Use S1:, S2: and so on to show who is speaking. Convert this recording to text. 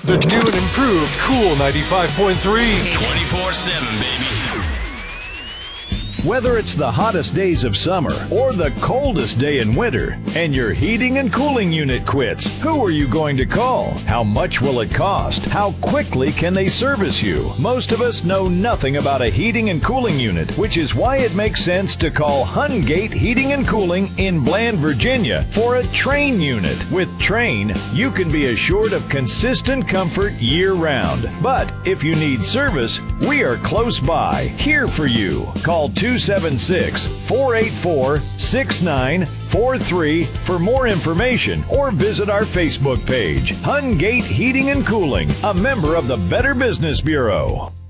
S1: The new and improved Cool 95.3.
S2: 24/7, baby.
S3: Whether it's the hottest days of summer or the coldest day in winter and your heating and cooling unit quits, who are you going to call? How much will it cost? How quickly can they service you? Most of us know nothing about a heating and cooling unit, which is why it makes sense to call Hungate Heating and Cooling in Bland, Virginia for a Trane unit. With Trane, you can be assured of consistent comfort year-round. But if you need service, we are close by, here for you. Call 276-484-6943 for more information or visit our Facebook page, Hungate Heating and Cooling, a member of the Better Business Bureau.